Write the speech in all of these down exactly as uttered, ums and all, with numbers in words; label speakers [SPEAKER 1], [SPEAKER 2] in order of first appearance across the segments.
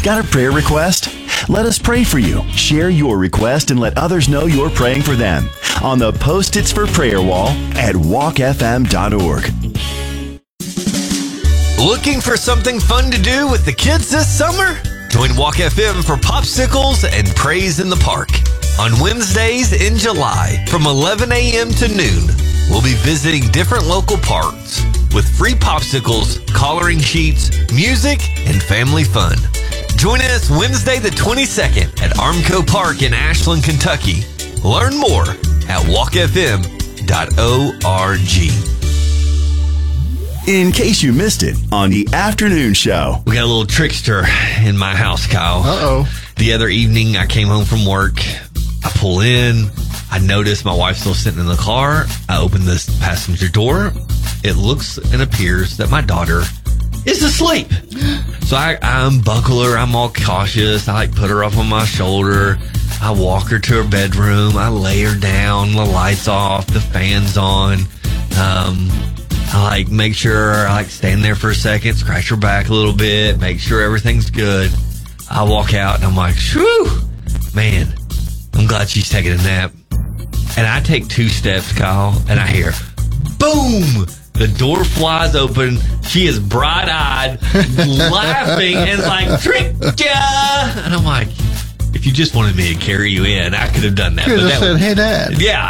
[SPEAKER 1] Got a prayer request? Let us pray for you. Share your request and let others know you're praying for them on the Post-its for Prayer wall at walk f m dot org.
[SPEAKER 2] Looking for something fun to do with the kids this summer? Join Walk F M for popsicles and praise in the park. On Wednesdays in July from eleven a.m. to noon, we'll be visiting different local parks with free popsicles, coloring sheets, music, and family fun. Join us Wednesday the twenty-second at Armco Park in Ashland, Kentucky. Learn more at walk f m dot org.
[SPEAKER 1] In case you missed it on the afternoon show.
[SPEAKER 2] We got a little trickster in my house, Kyle.
[SPEAKER 3] Uh-oh.
[SPEAKER 2] The other evening, I came home from work. I pull in. I notice my wife's still sitting in the car. I open this passenger door. It looks and appears that my daughter is asleep. So I, I unbuckle her. I'm all cautious. I like put her up on my shoulder. I walk her to her bedroom. I lay her down. The lights off. The fan's on. Um... I like make sure I like stand there for a second, scratch her back a little bit, make sure everything's good. I walk out and I'm like, shoo, man, I'm glad she's taking a nap. And I take two steps, Kyle, and I hear, boom, the door flies open. She is bright-eyed, laughing, and like, tricked ya. And I'm like, if you just wanted me to carry you in, I could have done that.
[SPEAKER 3] You could have said,
[SPEAKER 2] was,
[SPEAKER 3] hey, Dad.
[SPEAKER 2] Yeah.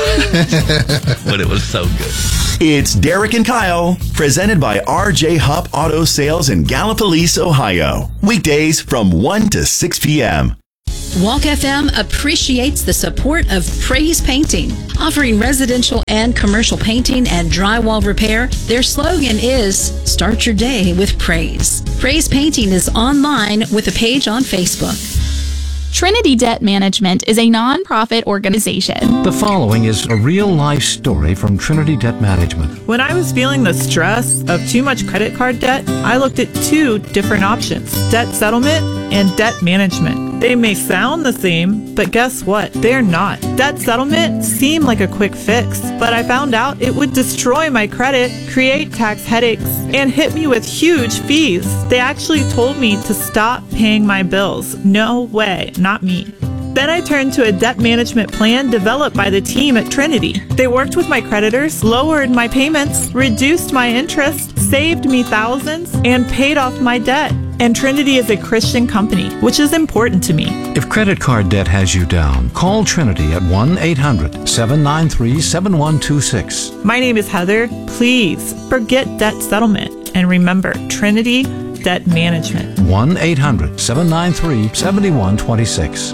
[SPEAKER 2] But it was so good.
[SPEAKER 1] It's Derek and Kyle, presented by R J Hupp Auto Sales in Gallipolis, Ohio. Weekdays from one to six p.m.
[SPEAKER 4] Walk F M appreciates the support of Praise Painting, offering residential and commercial painting and drywall repair. Their slogan is, start your day with praise. Praise Painting is online with a page on Facebook.
[SPEAKER 5] Trinity Debt Management is a nonprofit organization.
[SPEAKER 6] The following is a real-life story from Trinity Debt Management.
[SPEAKER 7] When I was feeling the stress of too much credit card debt, I looked at two different options, debt settlement and debt management. They may sound the same, but guess what? They're not. Debt settlement seemed like a quick fix, but I found out it would destroy my credit, create tax headaches, and hit me with huge fees. They actually told me to stop paying my bills. No way, not me. Then I turned to a debt management plan developed by the team at Trinity. They worked with my creditors, lowered my payments, reduced my interest, saved me thousands, and paid off my debt. And Trinity is a Christian company, which is important to me.
[SPEAKER 6] If credit card debt has you down, call Trinity at one eight hundred seven nine three seven one two six.
[SPEAKER 7] My name is Heather. Please forget debt settlement. And remember, Trinity Debt Management.
[SPEAKER 6] one eight hundred seven nine three seven one two six.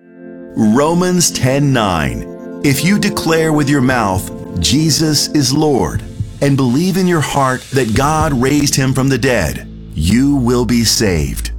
[SPEAKER 1] Romans ten nine. If you declare with your mouth, Jesus is Lord, and believe in your heart that God raised him from the dead, you will be saved.